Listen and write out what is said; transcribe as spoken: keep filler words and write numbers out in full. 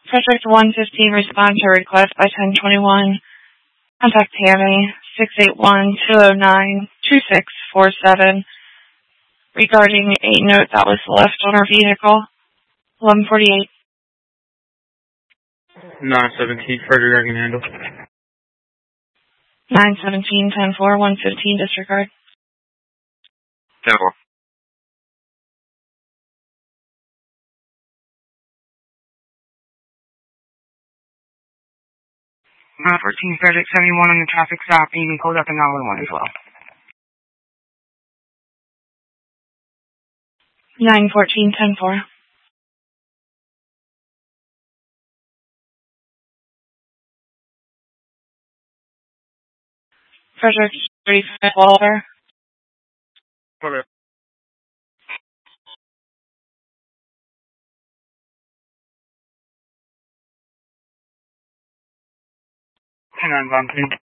Frederick one fifteen, respond to request by ten twenty-one. Contact Tammy, six eight one, two oh nine, two six four seven, regarding a note that was left on her vehicle. eleven forty-eight. nine seventeen, Frederick, I can handle. nine seventeen, ten four, one fifteen, disregard. ten four. nine fourteen, Frederick, seventy-one on the traffic stop, and you can close up to nine one one as well. nine fourteen, ten four. Frederick, thirty-five, Walter. Okay. Hang on, Bumpkin.